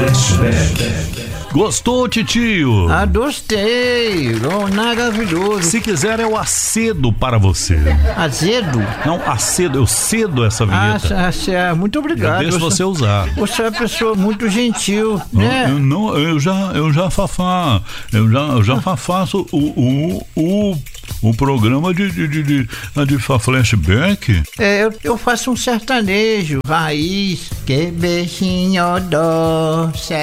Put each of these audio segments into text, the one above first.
Flashback. Gostou, titio? Gostei. Maravilhoso. Se quiser, eu acedo para você. Azedo? Não, acedo. Eu cedo essa vinheta. Muito obrigado. Eu deixo você usar. Você é uma pessoa muito gentil, né? Eu já faço o programa de flashback. Eu faço um sertanejo, raiz, que beijinho doce,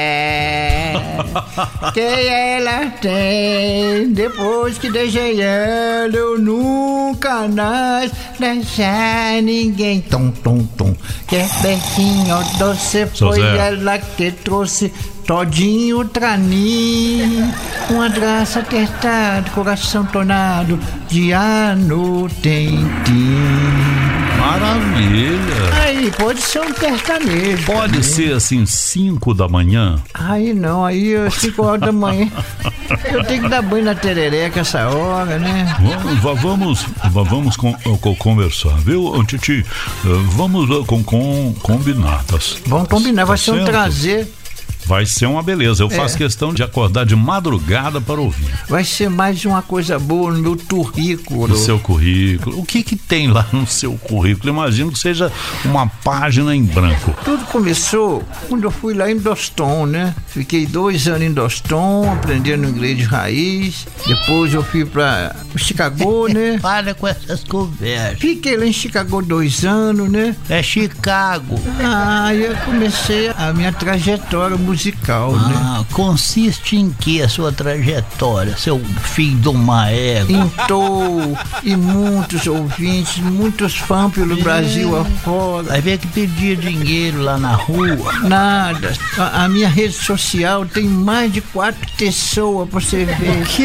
que ela tem, depois que deixei ela, eu nunca mais deixei ninguém, tom, que beijinho doce, foi ela que trouxe todinho traninho, uma graça apertada, coração tornado, de ano tem. Maravilha. Aí, pode ser um sertanejo. Pode também ser assim, 5 da manhã? Aí não, aí 5 horas da manhã. Eu tenho que dar banho na terereca essa hora, né? Vamos conversar, viu, Titi? Vamos combinar, tá? Vamos combinar, vai ser um prazer. Vai ser uma beleza. Eu faço questão de acordar de madrugada para ouvir. Vai ser mais uma coisa boa no meu currículo. No seu currículo. O que tem lá no seu currículo? Imagino que seja uma página em branco. Tudo começou quando eu fui lá em Doston, né? Fiquei 2 anos em Doston, aprendendo inglês de raiz. Depois eu fui pra Chicago, né? Para com essas conversas. Fiquei lá em Chicago 2 anos, né? É Chicago. Aí eu comecei a minha trajetória musical, né? Consiste em que a sua trajetória, seu filho de uma égua? Pintou e muitos ouvintes, muitos fãs pelo Brasil afora. Vai ver que pedia dinheiro lá na rua. Nada. A minha rede social tem mais de 4 pessoas pra você ver. O quê?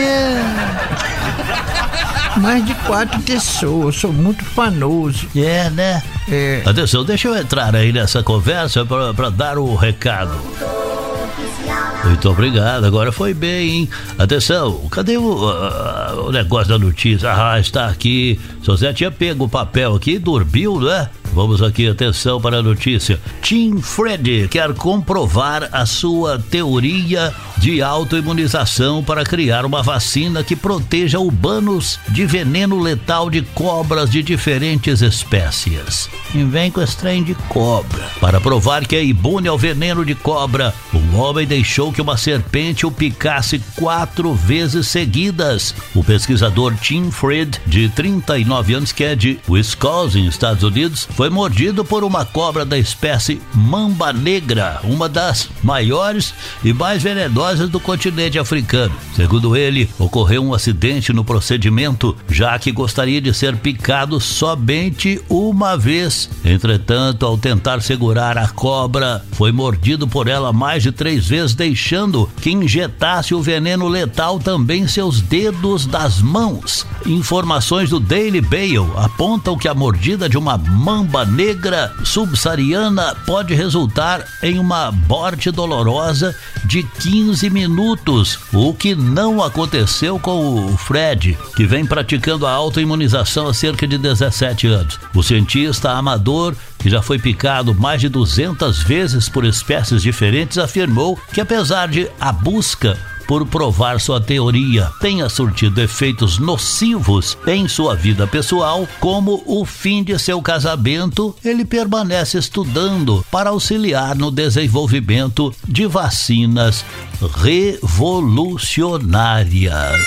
Mais de 4 pessoas. Sou muito famoso. É, né? Atenção, deixa eu entrar aí nessa conversa pra dar o recado. Muito obrigado, agora foi bem, hein? Atenção, cadê o negócio da notícia? Está aqui. Seu Zé tinha pego o papel aqui e dormiu, né? Vamos aqui, atenção para a notícia. Tim Fred quer comprovar a sua teoria de autoimunização para criar uma vacina que proteja humanos de veneno letal de cobras de diferentes espécies. E vem com esse trem de cobra. Para provar que é imune ao veneno de cobra, um homem deixou que uma serpente o picasse 4 vezes seguidas. O pesquisador Tim Fred, de 39 anos, que é de Wisconsin, Estados Unidos, foi mordido por uma cobra da espécie mamba negra, uma das maiores e mais venenosas do continente africano. Segundo ele, ocorreu um acidente no procedimento, já que gostaria de ser picado somente uma vez. Entretanto, ao tentar segurar a cobra, foi mordido por ela mais de 3 vezes, deixando que injetasse o veneno letal também em seus dedos das mãos. Informações do Daily Mail apontam que a mordida de uma mamba negra subsaariana pode resultar em uma morte dolorosa de 15 minutos, o que não aconteceu com o Fred, que vem praticando a autoimunização há cerca de 17 anos. O cientista amador, que já foi picado mais de 200 vezes por espécies diferentes, afirmou que, apesar de a busca por provar sua teoria tenha surtido efeitos nocivos em sua vida pessoal, como o fim de seu casamento, ele permanece estudando para auxiliar no desenvolvimento de vacinas revolucionárias.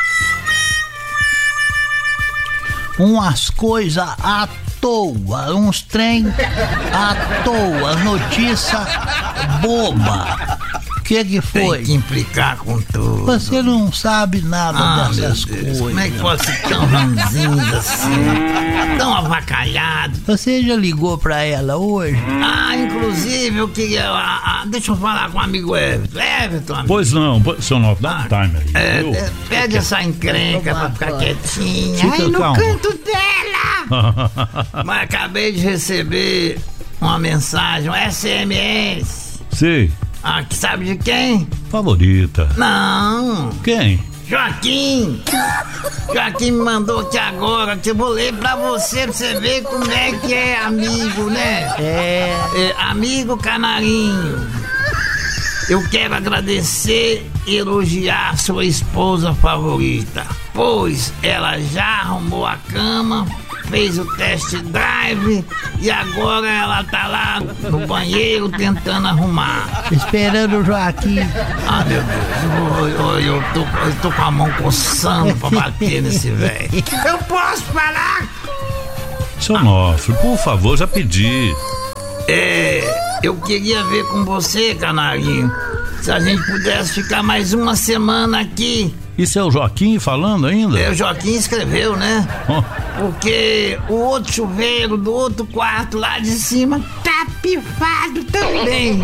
Umas coisas à toa, uns trem à toa, notícia boba. O que foi? Tem que implicar com tudo. Você não sabe nada dessas coisas. Como é que pode ser tão ranzinhos assim? Tão avacalhado. Você já ligou pra ela hoje? Inclusive eu queria. Deixa eu falar com o amigo Everton. Amigo. Pois não, seu nome, dá um time aí. Pede essa encrenca pra ficar quietinha. Fica Aí no calma. canto dela. Mas acabei de receber uma mensagem, um SMS. Sei. Que sabe de quem? Favorita. Não. Quem? Joaquim me mandou aqui agora, que eu vou ler pra você ver como é que é amigo, né? Amigo canarinho. Eu quero agradecer e elogiar sua esposa favorita, pois ela já arrumou a cama, fez o test drive e agora ela tá lá no banheiro tentando arrumar. Esperando o Joaquim. Ah, meu Deus, eu tô com a mão coçando pra bater nesse velho. Eu posso falar? Seu Onofre, por favor, já pedi. Eu queria ver com você, canarinho, se a gente pudesse ficar mais uma semana aqui. Isso é o Joaquim falando ainda? O Joaquim escreveu, né? Oh. Porque o outro chuveiro do outro quarto lá de cima tá pifado também.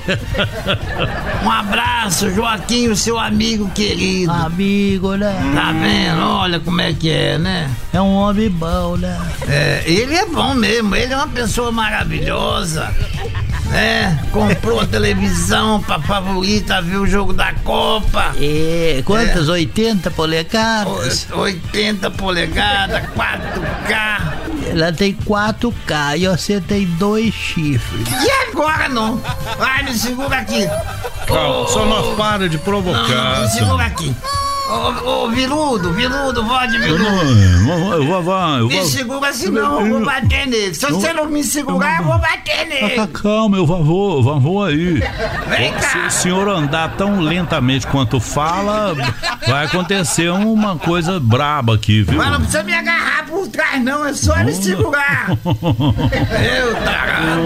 Um abraço, Joaquim, o seu amigo querido. Amigo, né? Tá vendo? Olha como é que é, né? É um homem bom, né? Ele é bom mesmo, ele é uma pessoa maravilhosa. Comprou a televisão pra favorita ver o jogo da Copa. Quantas? 80 polegadas? 80 polegadas, 4K. Ela tem 4K e você tem 2 chifres. E agora não? Vai, me segura aqui. Calma, só não para de provocar. Não, me segura aqui. Ô, Viludo, pode, Viludo. Eu vou. Me segura, senão eu vou bater nele. Se você não me segurar, eu vou bater nele. Calma, eu vou aí. Vem cá. Se o senhor andar tão lentamente quanto fala, vai acontecer uma coisa braba aqui, viu? Mas não precisa me agarrar por trás, não. É só me segurar. Eu, tarado.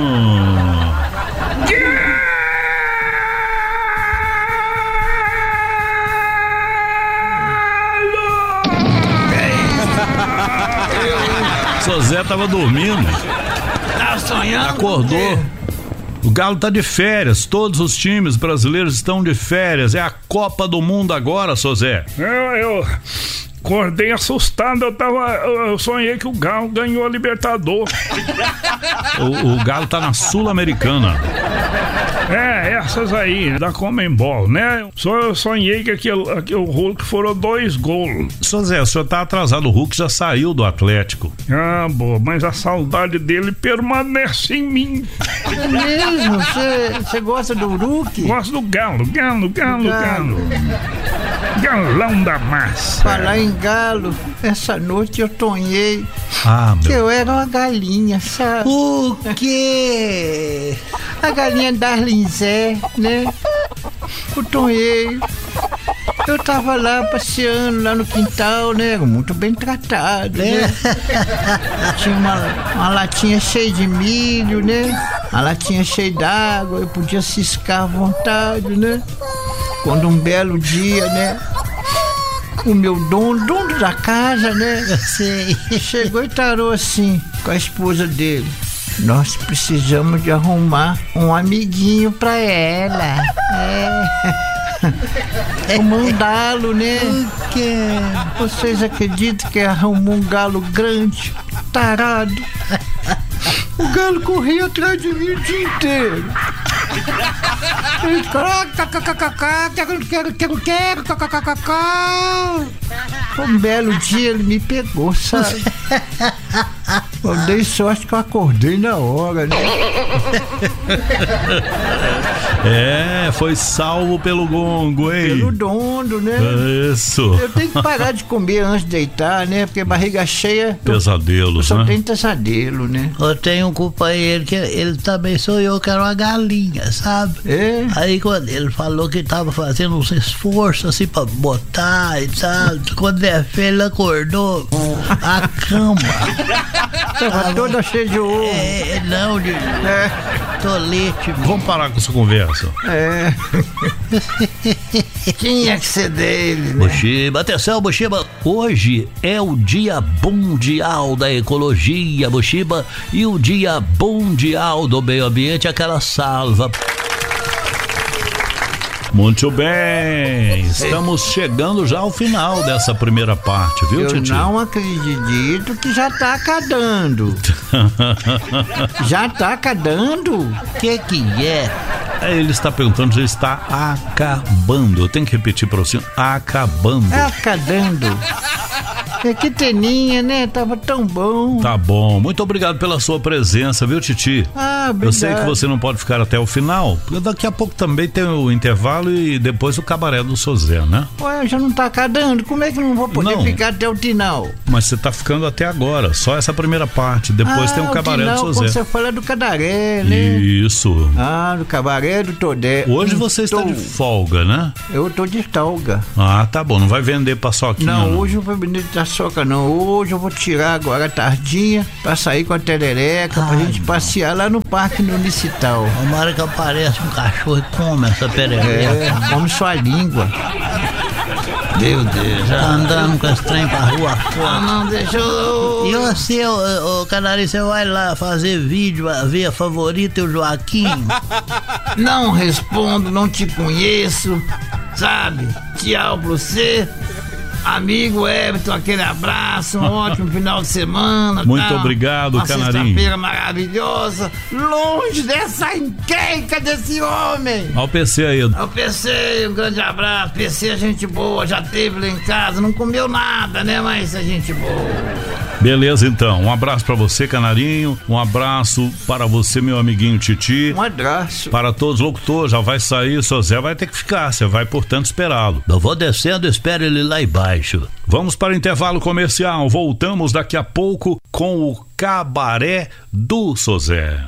Seu Zé tava dormindo. Tava sonhando. Acordou. O Galo tá de férias. Todos os times brasileiros estão de férias. É a Copa do Mundo agora, seu Zé. Eu acordei assustado. Eu sonhei que o Galo ganhou a Libertadores. O Galo tá na Sul-Americana. Essas aí, da Conmebol, né? Eu sonhei que o Hulk foram 2 gols. Seu Zé, o senhor tá atrasado. O Hulk já saiu do Atlético. Boa, mas a saudade dele permanece em mim. É mesmo? Você gosta do Hulk? Gosto do Galo. Galão da massa. Falar em galo, essa noite eu sonhei que eu era uma galinha, sabe? O quê? A galinha Darlinzé, né? Eu sonhei. Eu tava lá passeando lá no quintal, né? Muito bem tratado, né? Tinha uma latinha cheia de milho, né? Uma latinha cheia d'água, eu podia ciscar à vontade, né? Quando um belo dia, né? O meu dono da casa, né? Chegou e tarou assim com a esposa dele. Nós precisamos de arrumar um amiguinho pra ela. Mandá-lo, né? Vocês acreditam que arrumou um galo grande, tarado? O galo corria atrás de mim o dia inteiro. Um belo dia ele me pegou, sabe? Eu dei sorte que eu acordei na hora, né? Foi salvo pelo gongo, hein? Pelo dono, né? Isso. Eu tenho que parar de comer antes de deitar, né? Porque barriga cheia... Pesadelos, só né? tem pesadelo, né? Eu tenho um companheiro que ele também sonhou que era uma galinha, sabe? Aí quando ele falou que tava fazendo uns esforços assim pra botar e tal, quando ele acordou, a cama tava toda cheia de ovo. Não, de tolete. Vamos parar com essa conversa. Tinha que ser dele, né? Buxiba, atenção, Buxiba. Hoje é o Dia Mundial da Ecologia, Buxiba, e o Dia Mundial do Meio Ambiente, aquela salva. Muito bem, estamos chegando já ao final dessa primeira parte, viu, Titi? Eu não acredito que já tá acabando. Já tá acabando? O que é? Ele está perguntando se está acabando. Eu tenho que repetir para você, acabando. Acabando. É que teninha, né? Tava tão bom. Tá bom. Muito obrigado pela sua presença, viu, Titi? Obrigado. Eu sei que você não pode ficar até o final, porque daqui a pouco também tem o intervalo e depois o cabaré do Sozé, né? Ué, já não tá acabando? Como é que não vou poder ficar até o final? Mas você tá ficando até agora, só essa primeira parte. Depois tem o cabaré do Sozé. Quando você fala do cabaré, né? Isso. Do cabaré do Todé. Hoje você está de folga, né? Eu tô de folga. Tá bom. Não vai vender paçoquinha, não? Hoje eu não vou vender paçoca, não. Hoje eu vou tirar agora tardinha pra sair com a telereca, pra gente passear lá no Parque Municipal. Tomara que apareça um cachorro e come essa perereca. Come sua língua. Meu Deus, já andando com esse trem pra rua fora. Não, deixa eu... E você, ô Canarinho, você vai lá fazer vídeo, a ver a favorita e o Joaquim? Não respondo, não te conheço, sabe? Tchau pra você. Amigo Everton, aquele abraço, um ótimo final de semana. Muito obrigado, Canarinho. Sexta-feira maravilhosa, longe dessa encrenca desse homem. Olha o PC aí. Ao PC, um grande abraço. PC é gente boa, já teve lá em casa, não comeu nada, né? Mas é gente boa. Beleza, então. Um abraço pra você, Canarinho. Um abraço para você, meu amiguinho Titi. Um abraço. Para todos os locutores, já vai sair, o seu Zé vai ter que ficar. Você vai, portanto, esperá-lo. Eu vou descendo, espero ele lá embaixo. Vamos para o intervalo comercial. Voltamos daqui a pouco com o Cabaré do Sozé.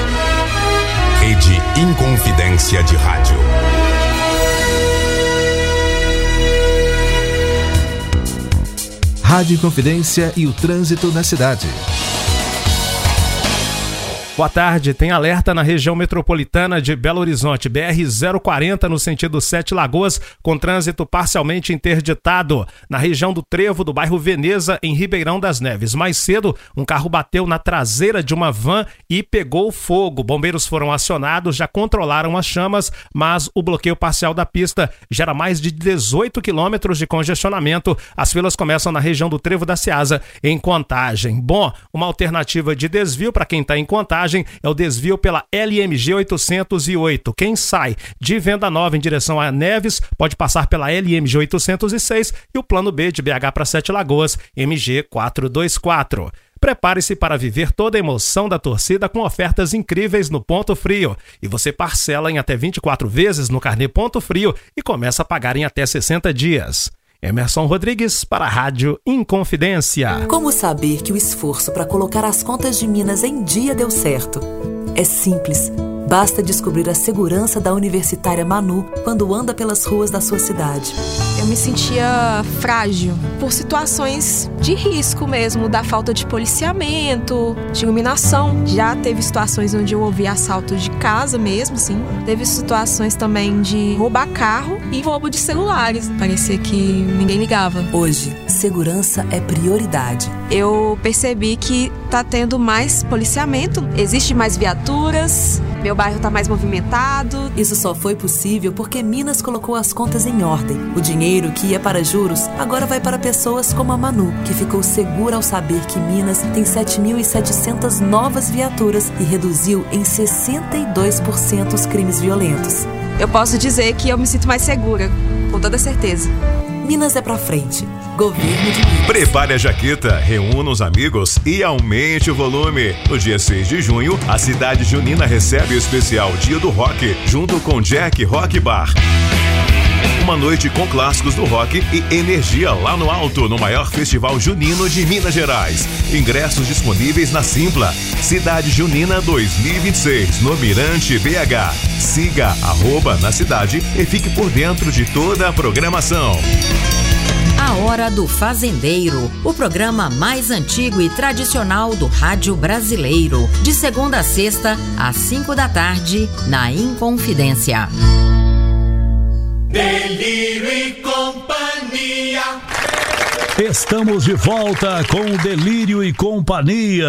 Rede Inconfidência de Rádio. Rádio Inconfidência e o trânsito na cidade. Boa tarde, tem alerta na região metropolitana de Belo Horizonte, BR-040 no sentido Sete Lagoas, com trânsito parcialmente interditado. Na região do Trevo, do bairro Veneza, em Ribeirão das Neves. Mais cedo, um carro bateu na traseira de uma van e pegou fogo. Bombeiros foram acionados, já controlaram as chamas, mas o bloqueio parcial da pista gera mais de 18 quilômetros de congestionamento. As filas começam na região do Trevo da Ceasa, em Contagem. Bom, uma alternativa de desvio para quem está em Contagem é o desvio pela LMG 808. Quem sai de Venda Nova em direção a Neves pode passar pela LMG 806 e o plano B de BH para Sete Lagoas, MG 424. Prepare-se para viver toda a emoção da torcida com ofertas incríveis no Ponto Frio. E você parcela em até 24 vezes no carnê Ponto Frio e começa a pagar em até 60 dias. Emerson Rodrigues para a Rádio Inconfidência. Como saber que o esforço para colocar as contas de Minas em dia deu certo? É simples. Basta descobrir a segurança da universitária Manu quando anda pelas ruas da sua cidade. Eu me sentia frágil por situações de risco mesmo, da falta de policiamento, de iluminação. Já teve situações onde eu ouvi assalto de casa mesmo, sim. Teve situações também de roubar carro e roubo de celulares. Parecia que ninguém ligava. Hoje, segurança é prioridade. Eu percebi que tá tendo mais policiamento, existe mais viaturas, meu bairro tá mais movimentado. Isso só foi possível porque Minas colocou as contas em ordem. O dinheiro que ia para juros agora vai para pessoas como a Manu, que ficou segura ao saber que Minas tem 7.700 novas viaturas e reduziu em 62% os crimes violentos. Eu posso dizer que eu me sinto mais segura, com toda certeza. Minas é pra frente. Governo de Minas. Prepare a jaqueta, reúna os amigos e aumente o volume. No dia 6 de junho, a cidade junina recebe o especial Dia do Rock, junto com Jack Rock Bar. Uma noite com clássicos do rock e energia lá no alto, no maior festival junino de Minas Gerais. Ingressos disponíveis na Simpla. Cidade Junina 2026, no Mirante BH. Siga @na cidade e fique por dentro de toda a programação. A Hora do Fazendeiro, o programa mais antigo e tradicional do rádio brasileiro. De segunda a sexta, às 5 da tarde, na Inconfidência. Delírio e Companhia. Estamos de volta com Delírio e Companhia.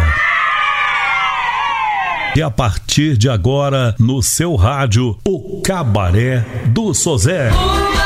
E a partir de agora, no seu rádio, o Cabaré do Sozé.